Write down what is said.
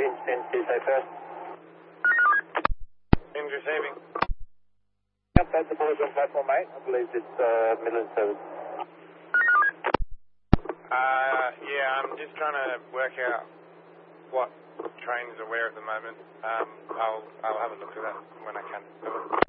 Tuesday first. In receiving. Outside the boys on platform 8, I believe it's Midland service. Yeah, I'm just trying to work out what trains are where at the moment. I'll have a look at that when I can.